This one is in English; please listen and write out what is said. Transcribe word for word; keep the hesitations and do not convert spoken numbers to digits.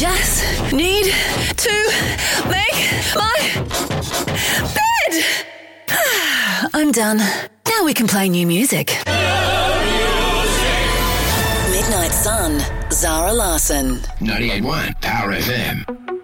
just need to make my bed. I'm done. Now we can play new music. Midnight Sun, Zara Larsson. ninety-eight point one Power F M.